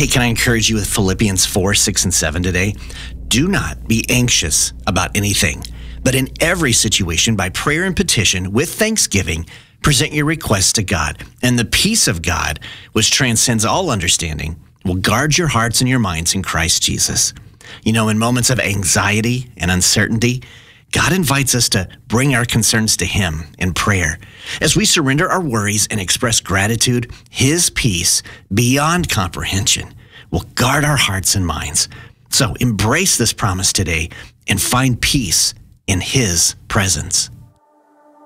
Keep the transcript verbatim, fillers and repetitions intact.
Hey, can I encourage you with Philippians four, six, and seven today? Do not be anxious about anything, but in every situation, by prayer and petition, with thanksgiving, present your requests to God. And the peace of God, which transcends all understanding, will guard your hearts and your minds in Christ Jesus. You know, in moments of anxiety and uncertainty, God invites us to bring our concerns to Him in prayer. As we surrender our worries and express gratitude, His peace, beyond comprehension, will guard our hearts and minds. So embrace this promise today and find peace in His presence.